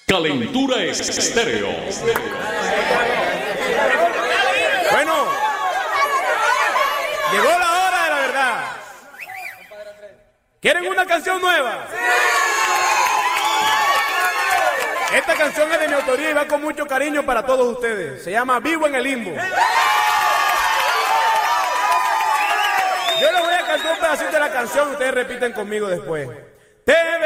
Calentura Estéreo. Bueno, llegó la hora de la verdad. ¿Quieren una canción nueva? Esta canción es de mi autoría y va con mucho cariño para todos ustedes. Se llama Vivo en el Limbo. Yo les voy a cantar un pedacito de la canción y ustedes repiten conmigo después.